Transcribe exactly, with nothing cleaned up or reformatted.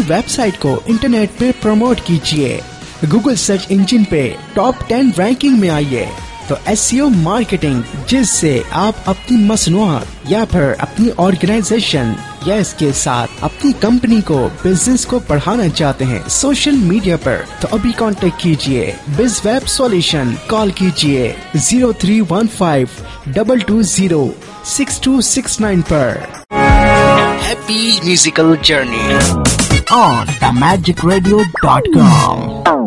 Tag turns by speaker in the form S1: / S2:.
S1: Website को internet पे promote कीजिए, गूगल सर्च इंजन पे टॉप टेन रैंकिंग में आइए। तो एसईओ मार्केटिंग, जिससे आप अपनी मसनूआत या फिर अपनी ऑर्गेनाइजेशन या इसके साथ अपनी कंपनी को, बिजनेस को बढ़ाना चाहते हैं सोशल मीडिया पर, तो अभी कांटेक्ट कीजिए बिज वेब सॉल्यूशन। कॉल कीजिए zero three one five double two zero six to six nine पर। Happy musical journey on the magic radio dot com.